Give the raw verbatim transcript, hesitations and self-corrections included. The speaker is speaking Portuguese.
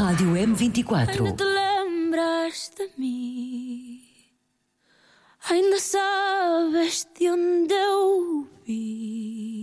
Rádio M vinte e quatro. Ainda te lembras de mim? Ainda sabes de onde eu vi?